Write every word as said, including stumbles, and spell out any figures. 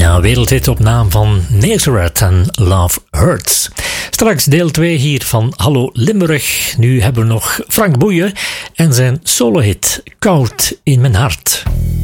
Ja, een wereldhit op naam van Nazareth en Love Hurts. Straks deel twee hier van Hallo Limburg. Nu hebben we nog Frank Boeien en zijn solohit Koud in mijn hart.